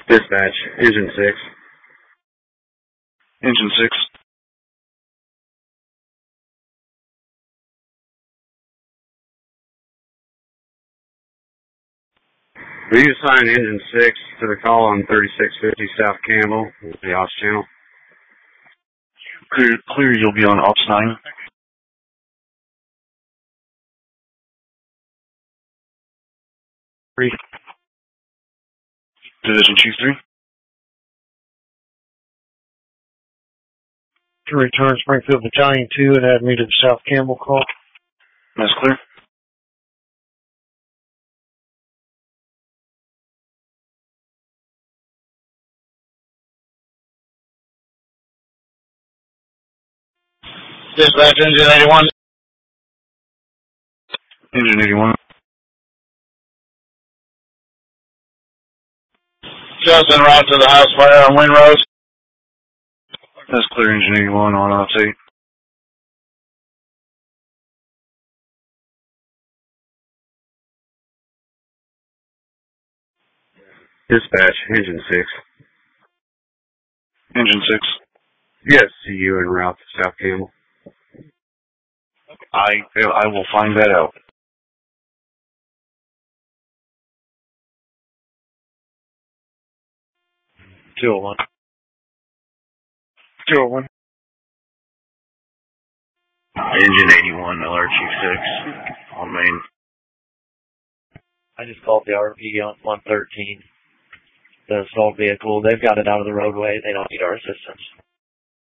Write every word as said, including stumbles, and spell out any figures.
Dispatch, engine six. Engine six. Will you assign engine six to the call on thirty-six fifty South Campbell, the ops channel? Clear, clear, you'll be on ops nine. Three. Division Chief three. To return Springfield Battalion two and add me to the South Campbell call. That's clear. Dispatch, engine eighty-one. Engine eighty-one. Just en route to the house fire on Windrose. That's clear, engine eighty-one on ops eight. Dispatch, engine six. Engine six. Yes, see you en route to South Campbell. I I will find that out. two oh one. two oh one. Engine eighty-one, L R Chief six, on main. I just called the R P on one thirteen, the assault vehicle. They've got it out of the roadway. They don't need our assistance.